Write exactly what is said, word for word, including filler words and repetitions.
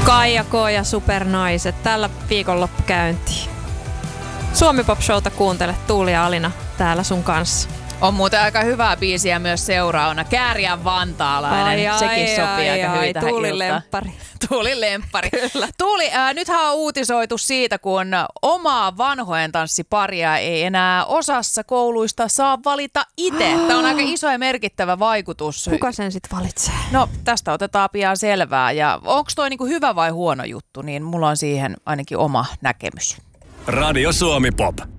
Kaija K. ja Supernaiset tällä viikonloppu käyntiin. Suomi Pop Showta kuuntele Tuuli ja Alina täällä sun kanssa. On muuten aika hyvää biisiä myös seuraavana. Kääriän vantaalainen. Ai, ai, Sekin sopii ai, aika ai, hyvin tähän Tuulin iltaan. lemppari. Tuulin lemppari. Kyllä. Tuuli, äh, nythän on uutisoitu siitä, kun omaa vanhojen tanssiparia ei enää osassa kouluista saa valita itse. Tämä on aika iso ja merkittävä vaikutus. Kuka sen sitten valitsee? No, tästä otetaan pian selvää. Ja onko toi niinku hyvä vai huono juttu, niin mulla on siihen ainakin oma näkemys. Radio Suomi Pop.